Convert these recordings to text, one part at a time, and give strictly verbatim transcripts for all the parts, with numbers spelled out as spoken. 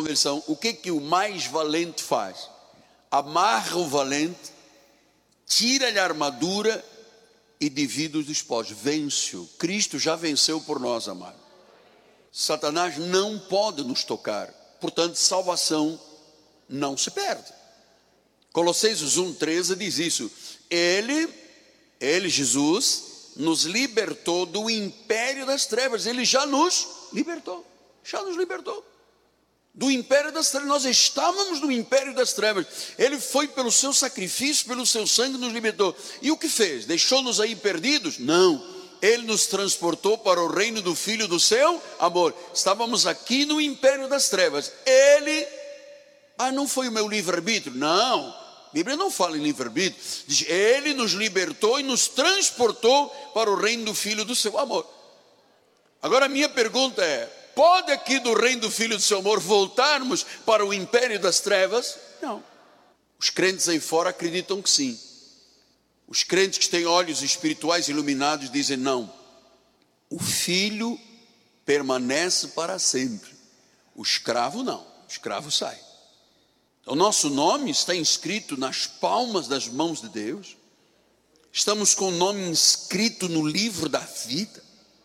conversão, o que que o mais valente faz? Amarra o valente, tira-lhe a armadura e divide os despojos. Vence-o. Cristo já venceu por nós, amado. Satanás não pode nos tocar. Portanto, salvação não se perde. Colossenses um, treze diz isso. Ele, ele, Jesus, nos libertou do império das trevas. Ele já nos libertou. Já nos libertou. Do império das trevas. Nós estávamos no império das trevas. Ele foi pelo seu sacrifício, pelo seu sangue, nos libertou. E o que fez? Deixou-nos aí perdidos? Não. Ele nos transportou para o reino do Filho do seu amor. Estávamos aqui no império das trevas. Ele, ah, não foi o meu livre-arbítrio? Não, a Bíblia não fala em livre-arbítrio. Diz, ele nos libertou e nos transportou para o reino do Filho do seu amor. Agora a minha pergunta é, pode aqui do reino do Filho do seu amor voltarmos para o império das trevas? Não. Os crentes aí fora acreditam que sim. Os crentes que têm olhos espirituais iluminados dizem não. O filho permanece para sempre. O escravo não. O escravo sai. O nosso nome está inscrito nas palmas das mãos de Deus. Estamos com o nome inscrito no livro da vida.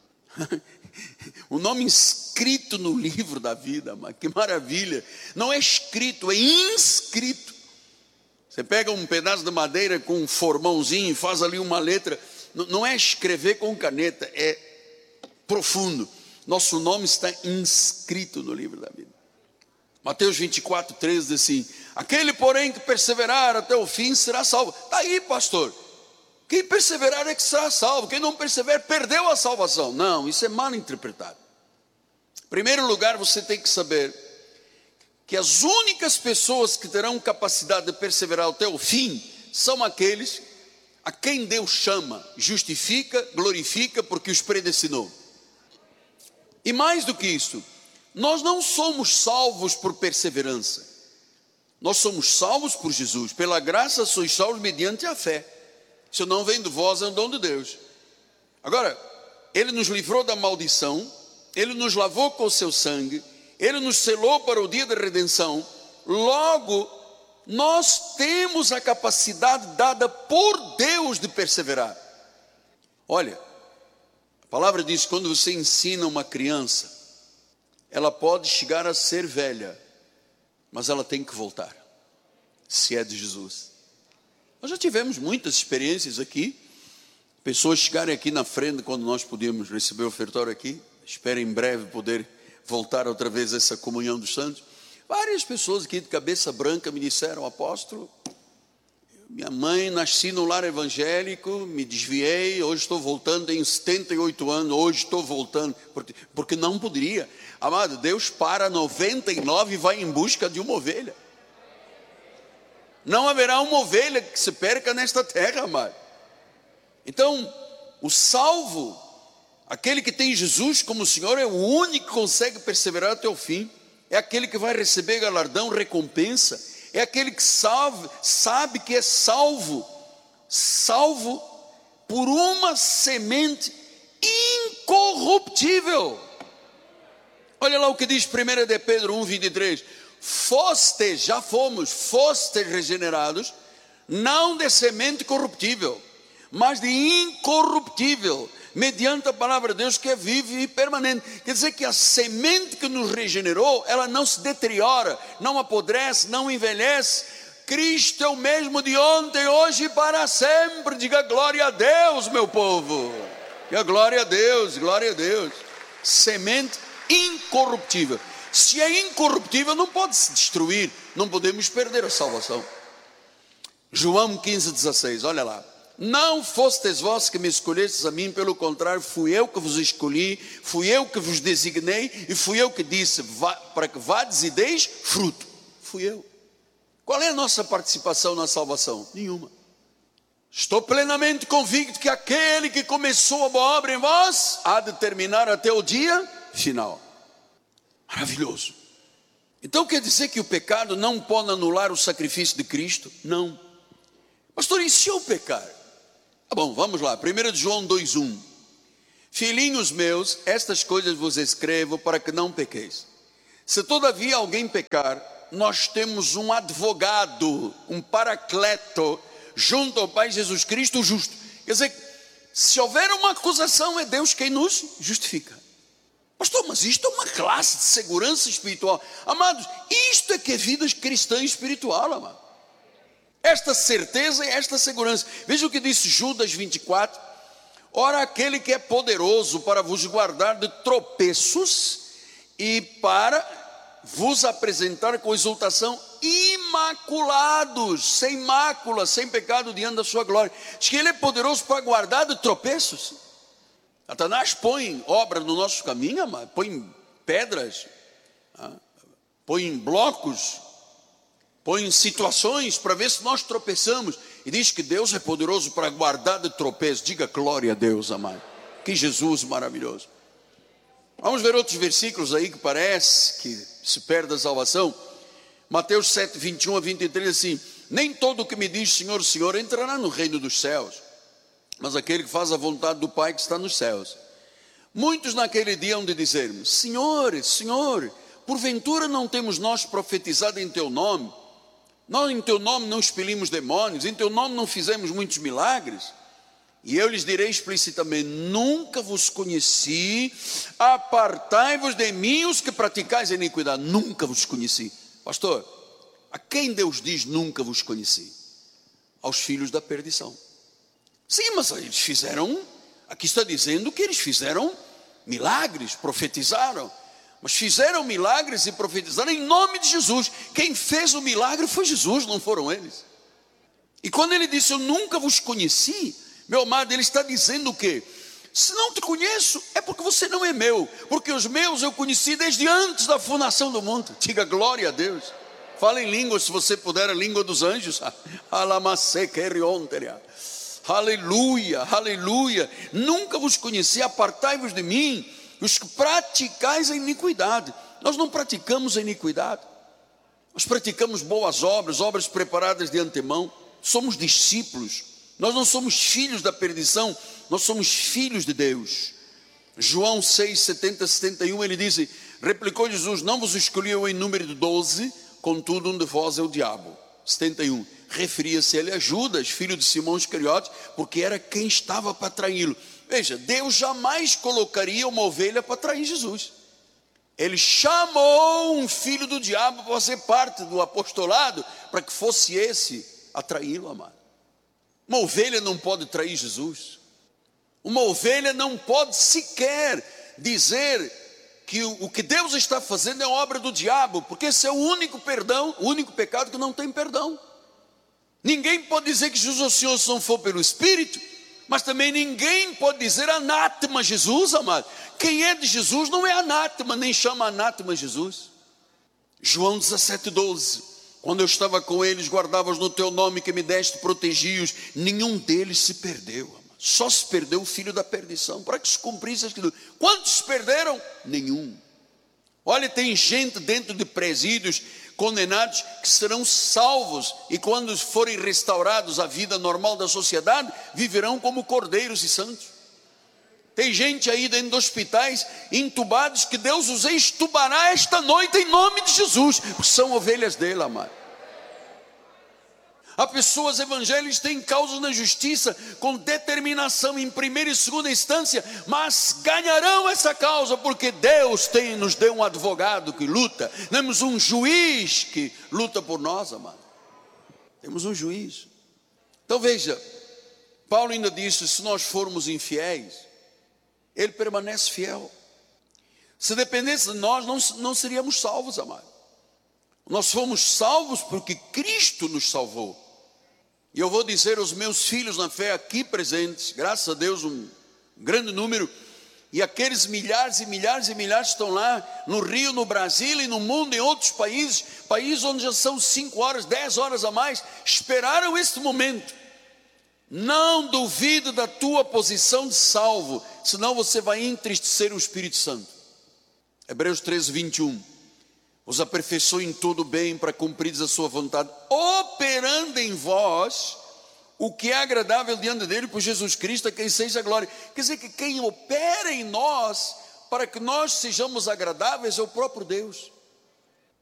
O nome inscrito no livro da vida, mas que maravilha. Não é escrito, é inscrito. Você pega um pedaço de madeira com um formãozinho e faz ali uma letra. Não é escrever com caneta, é profundo. Nosso nome está inscrito no livro da vida. Mateus vinte e quatro, treze diz assim, aquele porém que perseverar até o fim será salvo. Está aí, pastor. Quem perseverar é que será salvo. Quem não perseverar perdeu a salvação. Não, isso é mal interpretado. Em primeiro lugar, você tem que saber que as únicas pessoas que terão capacidade de perseverar até o fim são aqueles a quem Deus chama, justifica, glorifica, porque os predestinou. E mais do que isso, nós não somos salvos por perseverança. Nós somos salvos por Jesus. Pela graça sois salvos mediante a fé. Isso não vem de vós, é um dom de Deus. Agora, Ele nos livrou da maldição, Ele nos lavou com o seu sangue, Ele nos selou para o dia da redenção. Logo, nós temos a capacidade dada por Deus de perseverar. Olha, a palavra diz, quando você ensina uma criança, ela pode chegar a ser velha, mas ela tem que voltar, se é de Jesus. Nós já tivemos muitas experiências aqui, pessoas chegarem aqui na frente, quando nós podíamos receber o ofertório aqui, espero em breve poder voltar outra vez a essa comunhão dos santos. Várias pessoas aqui de cabeça branca me disseram, apóstolo, minha mãe, nasci no lar evangélico, me desviei, hoje estou voltando, tenho setenta e oito anos, hoje estou voltando, porque, porque não poderia. Amado, Deus para noventa e nove e vai em busca de uma ovelha. Não haverá uma ovelha que se perca nesta terra, amado. Então, o salvo, aquele que tem Jesus como Senhor, é o único que consegue perseverar até o fim. É aquele que vai receber galardão, recompensa. É aquele que sabe, sabe que é salvo. Salvo por uma semente incorruptível. Olha lá o que diz primeira de Pedro um, vinte e três. Fostes, já fomos, fostes regenerados, não de semente corruptível, mas de incorruptível, mediante a palavra de Deus que é viva e permanente. Quer dizer que a semente que nos regenerou, ela não se deteriora, não apodrece, não envelhece. Cristo é o mesmo de ontem, hoje e para sempre. Diga glória a Deus, meu povo. Diga glória a Deus, glória a Deus. Semente incorruptível. Se é incorruptível, não pode se destruir, não podemos perder a salvação. João quinze, dezesseis, olha lá. Não fostes vós que me escolhestes a mim, pelo contrário, fui eu que vos escolhi, fui eu que vos designei, e fui eu que disse, vá, para que vades e deis fruto. Fui eu. Qual é a nossa participação na salvação? Nenhuma. Estou plenamente convicto que aquele que começou a boa obra em vós, há de terminar até o dia final. Maravilhoso. Então quer dizer que o pecado não pode anular o sacrifício de Cristo? Não. Pastor, e se eu pecar? Tá bom, vamos lá, primeira de João dois, um. Filhinhos meus, estas coisas vos escrevo para que não pequeis. Se todavia alguém pecar, nós temos um advogado, um paracleto, junto ao Pai Jesus Cristo, o justo. Quer dizer, se houver uma acusação, é Deus quem nos justifica. Pastor, mas isto é uma classe de segurança espiritual. Amados, isto é que é vida cristã espiritual, amado. Esta certeza e esta segurança. Veja o que disse Judas vinte e quatro. Ora, aquele que é poderoso para vos guardar de tropeços e para vos apresentar com exultação imaculados, sem mácula, sem pecado diante da sua glória. Diz que ele é poderoso para guardar de tropeços. Satanás põe obra no nosso caminho, amado, põe pedras, põe blocos, põe situações para ver se nós tropeçamos. E diz que Deus é poderoso para guardar de tropeços. Diga glória a Deus, amado. Que Jesus maravilhoso. Vamos ver outros versículos aí que parece que se perde a salvação. Mateus sete, vinte e um a vinte e três, assim: nem todo o que me diz Senhor, Senhor entrará no reino dos céus, mas aquele que faz a vontade do Pai que está nos céus. Muitos naquele dia hão de dizer-me: Senhor, Senhor, porventura não temos nós profetizado em teu nome? Nós em teu nome não expelimos demônios, em teu nome não fizemos muitos milagres? E eu lhes direi explicitamente: nunca vos conheci, apartai-vos de mim os que praticais a iniquidade. Nunca vos conheci. Pastor, a quem Deus diz nunca vos conheci? Aos filhos da perdição. Sim, mas eles fizeram, aqui está dizendo que eles fizeram milagres, profetizaram, mas fizeram milagres e profetizaram em nome de Jesus. Quem fez o milagre foi Jesus, não foram eles. E quando ele disse eu nunca vos conheci, meu amado, ele está dizendo o quê? Se não te conheço, é porque você não é meu, porque os meus eu conheci desde antes da fundação do mundo. Diga glória a Deus. Fala em língua, se você puder, a língua dos anjos. Aleluia, aleluia. Nunca vos conheci, apartai-vos de mim, os que praticais a iniquidade. Nós não praticamos a iniquidade, nós praticamos boas obras, obras preparadas de antemão. Somos discípulos. Nós não somos filhos da perdição, nós somos filhos de Deus. João seis, setenta, setenta e um, ele diz: replicou Jesus: não vos escolhi eu em número de doze, contudo um de vós é o diabo. setenta e um, referia-se ele a Judas, filho de Simão Iscariotes, porque era quem estava para traí-lo. Veja, Deus jamais colocaria uma ovelha para trair Jesus. Ele chamou um filho do diabo para fazer parte do apostolado, para que fosse esse a traí-lo, amado. Uma ovelha não pode trair Jesus. Uma ovelha não pode sequer dizer que o que Deus está fazendo é obra do diabo, porque esse é o único perdão, o único pecado que não tem perdão. Ninguém pode dizer que Jesus é o Senhor se não for pelo Espírito, mas também ninguém pode dizer anátema Jesus, amado. Quem é de Jesus não é anátema, nem chama anátema Jesus. João dezessete, doze. Quando eu estava com eles, guardava-os no teu nome que me deste, protegi-os. Nenhum deles se perdeu, amado. Só se perdeu o filho da perdição, para que se cumprisse a escritura. Quantos se perderam? Nenhum. Olha, tem gente dentro de presídios, condenados, que serão salvos, e quando forem restaurados à vida normal da sociedade, viverão como cordeiros e santos. Tem gente aí dentro de hospitais, entubados, que Deus os extubará esta noite em nome de Jesus, porque são ovelhas dele, amado. Há pessoas evangélicas que têm causas na justiça com determinação em primeira e segunda instância, mas ganharão essa causa porque Deus tem, nos deu um advogado que luta. Temos um juiz que luta por nós, amado. Temos um juiz. Então veja, Paulo ainda disse: se nós formos infiéis, ele permanece fiel. Se dependesse de nós, não, não seríamos salvos, amado. Nós fomos salvos porque Cristo nos salvou. E eu vou dizer aos meus filhos na fé aqui presentes, graças a Deus um grande número, e aqueles milhares e milhares e milhares que estão lá no Rio, no Brasil e no mundo, em outros países, países onde já são cinco horas, dez horas a mais, esperaram este momento. Não duvide da tua posição de salvo, senão você vai entristecer o Espírito Santo. Hebreus treze, vinte e um. Os aperfeiçoe em todo o bem para cumprir a sua vontade, operando em vós o que é agradável diante dele por Jesus Cristo, a quem seja a glória. Quer dizer que quem opera em nós para que nós sejamos agradáveis é o próprio Deus.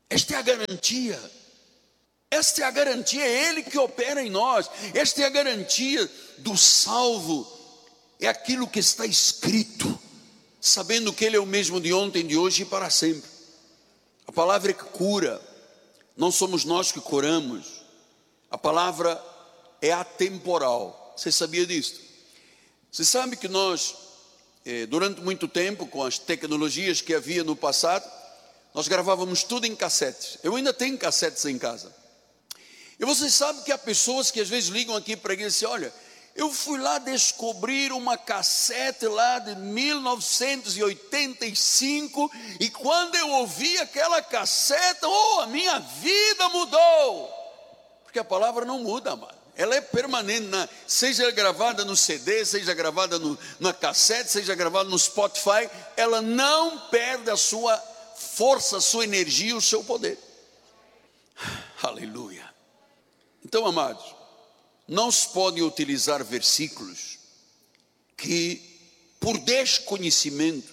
Esta é a garantia. Esta é a garantia, é Ele que opera em nós. Esta é a garantia do salvo. É aquilo que está escrito, sabendo que Ele é o mesmo de ontem, de hoje e para sempre. A palavra é que cura, não somos nós que curamos. A palavra é atemporal. Você sabia disso? Você sabe que nós, durante muito tempo, com as tecnologias que havia no passado, nós gravávamos tudo em cassetes. Eu ainda tenho cassetes em casa. E vocês sabem que há pessoas que às vezes ligam aqui para a igreja e dizem: olha, eu fui lá descobrir uma cassete lá de mil novecentos e oitenta e cinco, e quando eu ouvi aquela cassete, oh, a minha vida mudou. Porque a palavra não muda, amado. Ela é permanente, na, seja gravada no C D, seja gravada no, na cassete, seja gravada no Spotify, ela não perde a sua força, a sua energia, o seu poder. Aleluia. Então, amados, não se podem utilizar versículos que, por desconhecimento,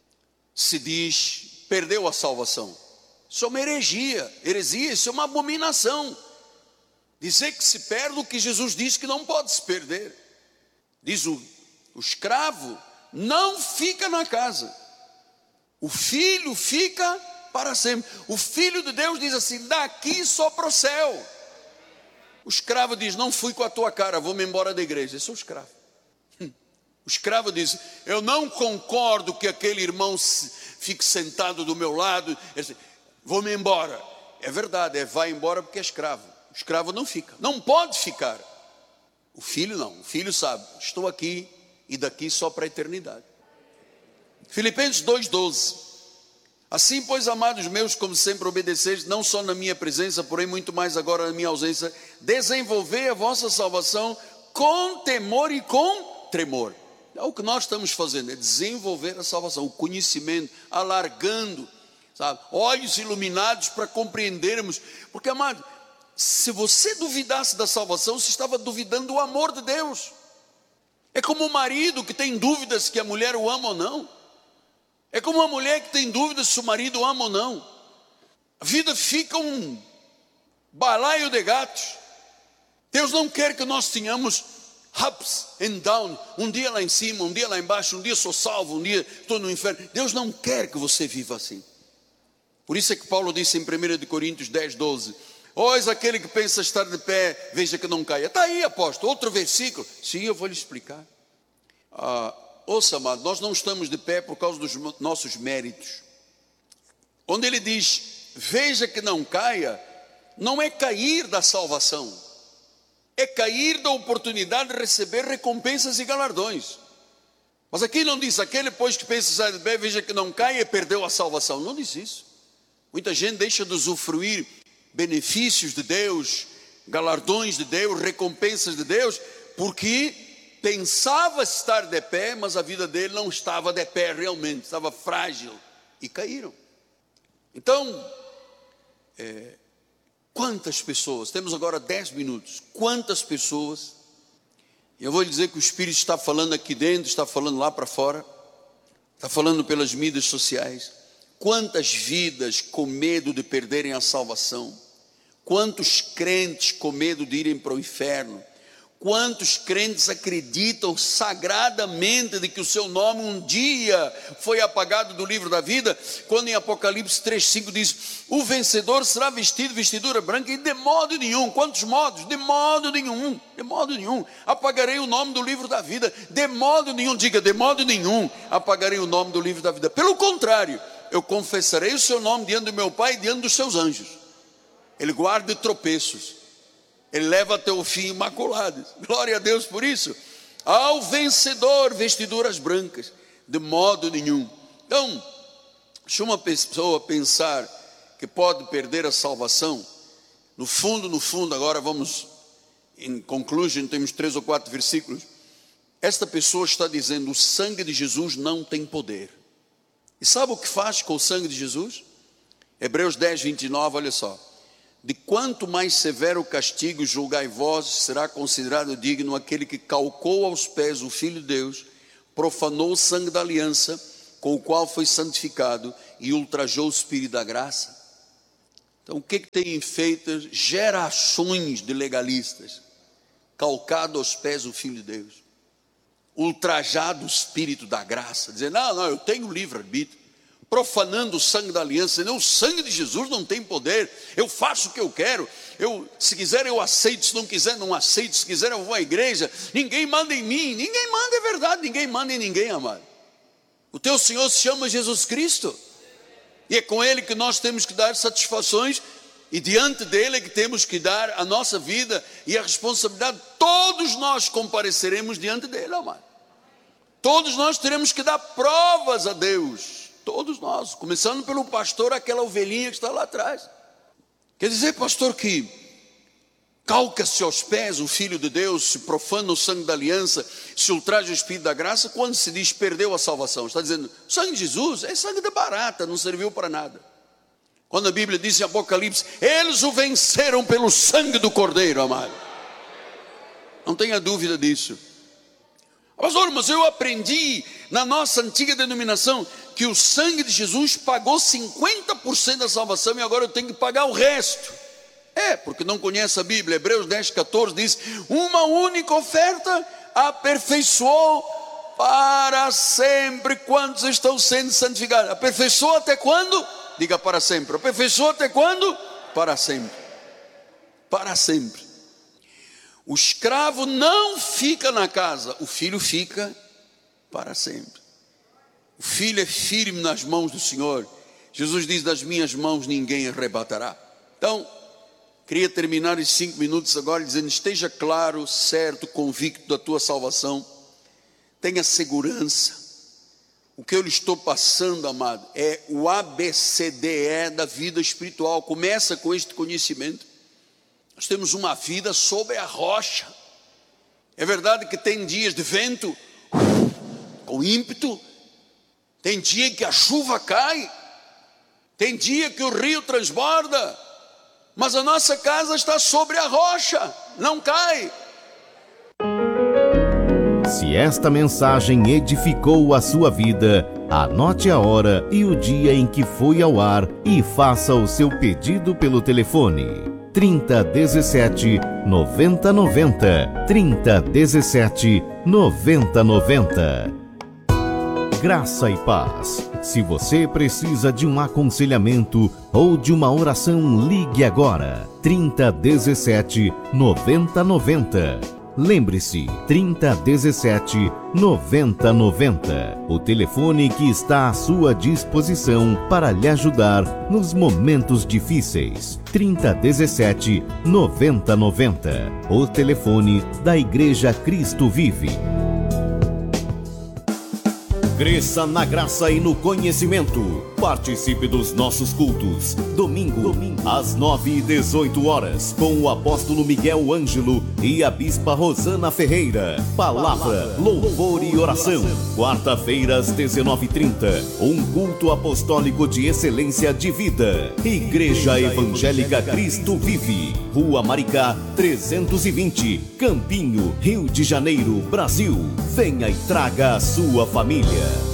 se diz, perdeu a salvação. Isso é uma heresia, heresia, isso é uma abominação. Dizer que se perde o que Jesus disse que não pode se perder. Diz o, o escravo, não fica na casa. O filho fica para sempre. O filho de Deus diz assim: daqui só para o céu. O escravo diz: não fui com a tua cara, vou-me embora da igreja. Esse é o escravo. O escravo diz: eu não concordo que aquele irmão fique sentado do meu lado, vou-me embora. É verdade, é vai embora porque é escravo. O escravo não fica, não pode ficar. O filho não, o filho sabe: estou aqui e daqui só para a eternidade. Filipenses dois, doze. Assim, pois, amados meus, como sempre obedeceis, não só na minha presença, porém muito mais agora na minha ausência, desenvolvei a vossa salvação com temor e com tremor. É o que nós estamos fazendo, é desenvolver a salvação, o conhecimento, alargando, sabe? Olhos iluminados para compreendermos. Porque, amado, se você duvidasse da salvação, você estava duvidando do amor de Deus. É como o marido que tem dúvidas que a mulher o ama ou não. É como uma mulher que tem dúvidas se o marido ama ou não. A vida fica um balaio de gatos. Deus não quer que nós tenhamos ups and down, um dia lá em cima, um dia lá embaixo, um dia sou salvo, um dia estou no inferno. Deus não quer que você viva assim. Por isso é que Paulo disse em primeira Coríntios dez, doze: pois aquele que pensa estar de pé, veja que não caia. Está aí, apóstolo, outro versículo. Sim, eu vou lhe explicar. Ah, ouça, amado, nós não estamos de pé por causa dos nossos méritos. Onde ele diz, veja que não caia, não é cair da salvação, é cair da oportunidade de receber recompensas e galardões. Mas aqui não diz, aquele pois que pensa estar de pé, veja que não caia e perdeu a salvação. Não diz isso. Muita gente deixa de usufruir benefícios de Deus, galardões de Deus, recompensas de Deus, porque pensava estar de pé, mas a vida dele não estava de pé realmente, estava frágil, e caíram. Então, é, quantas pessoas, temos agora dez minutos, quantas pessoas, eu vou lhe dizer que o Espírito está falando aqui dentro, está falando lá para fora, está falando pelas mídias sociais. Quantas vidas com medo de perderem a salvação, quantos crentes com medo de irem para o inferno, quantos crentes acreditam sagradamente de que o seu nome um dia foi apagado do livro da vida, quando em Apocalipse três, cinco diz, o vencedor será vestido vestidura branca, e de modo nenhum, quantos modos? De modo nenhum, de modo nenhum, apagarei o nome do livro da vida, de modo nenhum, diga, de modo nenhum, apagarei o nome do livro da vida, pelo contrário, eu confessarei o seu nome diante do meu Pai e diante dos seus anjos. Ele guarda de tropeços, Ele leva até o fim imaculado. Glória a Deus por isso. Ao vencedor, vestiduras brancas, de modo nenhum. Então, se uma pessoa pensar que pode perder a salvação, no fundo, no fundo, agora vamos em conclusion, temos três ou quatro versículos. Esta pessoa está dizendo, o sangue de Jesus não tem poder. E sabe o que faz com o sangue de Jesus? Hebreus dez, vinte e nove, olha só. De quanto mais severo castigo julgai vós, será considerado digno aquele que calcou aos pés o Filho de Deus, profanou o sangue da aliança, com o qual foi santificado, e ultrajou o Espírito da graça. Então, o que, que tem feito gerações de legalistas, calcado aos pés do Filho de Deus, ultrajado o Espírito da graça, dizendo, não, não, eu tenho livre-arbítrio, profanando o sangue da aliança, não, o sangue de Jesus não tem poder, eu faço o que eu quero, eu, se quiser eu aceito, se não quiser não aceito, se quiser eu vou à igreja, ninguém manda em mim, ninguém manda, é verdade, ninguém manda em ninguém, amado. O teu Senhor se chama Jesus Cristo, e é com Ele que nós temos que dar satisfações, e diante dEle é que temos que dar a nossa vida e a responsabilidade. Todos nós compareceremos diante dEle, amado. Todos nós teremos que dar provas a Deus, todos nós, começando pelo pastor, aquela ovelhinha que está lá atrás. Quer dizer, pastor, que calca-se aos pés o Filho de Deus, se profana o sangue da aliança, se ultraja o Espírito da graça, quando se diz perdeu a salvação, está dizendo, o sangue de Jesus é sangue de barata, não serviu para nada. Quando a Bíblia diz em Apocalipse, eles o venceram pelo sangue do Cordeiro, amado. Não tenha dúvida disso. Pastor, mas eu aprendi na nossa antiga denominação que o sangue de Jesus pagou cinquenta por cento da salvação e agora eu tenho que pagar o resto. É, porque não conhece a Bíblia. Hebreus dez, catorze diz, uma única oferta aperfeiçoou para sempre quantos estão sendo santificados. Aperfeiçoou até quando? Diga para sempre. Aperfeiçoou até quando? Para sempre. Para sempre. O escravo não fica na casa, o filho fica para sempre. O filho é firme nas mãos do Senhor. Jesus diz, das minhas mãos ninguém arrebatará. Então, queria terminar esses cinco minutos agora dizendo, esteja claro, certo, convicto da tua salvação. Tenha segurança. O que eu lhe estou passando, amado, é o A B C D E da vida espiritual. Começa com este conhecimento. Nós temos uma vida sobre a rocha. É verdade que tem dias de vento, com ímpeto. Tem dia que a chuva cai. Tem dia que o rio transborda. Mas a nossa casa está sobre a rocha, não cai. Se esta mensagem edificou a sua vida, anote a hora e o dia em que foi ao ar e faça o seu pedido pelo telefone trinta, dezessete, noventa, noventa, trinta, dezessete, noventa, noventa. Graça e paz. Se você precisa de um aconselhamento ou de uma oração, ligue agora trinta, dezessete, noventa, noventa. Lembre-se, trinta, dezessete, noventa, noventa. O telefone que está à sua disposição para lhe ajudar nos momentos difíceis. trinta, dezessete, noventa, noventa. O telefone da Igreja Cristo Vive. Cresça na graça e no conhecimento. Participe dos nossos cultos. Domingo, Domingo. às nove e dezoito horas, com o apóstolo Miguel Ângelo e a bispa Rosana Ferreira. Palavra, louvor e oração. Quarta-feira, às dezenove e trinta, um culto apostólico de excelência de vida. Igreja Evangélica Cristo Vive. Rua Maricá, trezentos e vinte, Campinho, Rio de Janeiro, Brasil. Venha e traga a sua família.